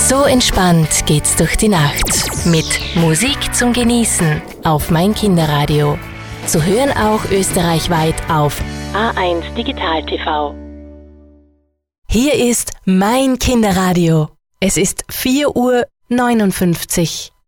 So entspannt geht's durch die Nacht. Mit Musik zum Genießen auf mein Kinderradio. Zu hören auch österreichweit auf A1 Digital TV. Hier ist mein Kinderradio. Es ist 4:59 Uhr.